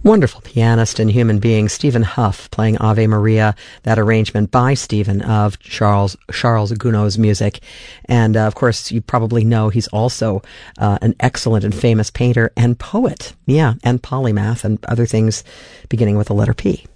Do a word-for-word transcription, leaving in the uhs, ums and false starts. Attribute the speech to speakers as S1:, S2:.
S1: Wonderful pianist and human being, Stephen Huff, playing Ave Maria, that arrangement by Stephen of Charles Charles Gounod's music. And, uh, of course, you probably know he's also uh, an excellent and famous painter and poet. Yeah, and polymath and other things beginning with the letter P.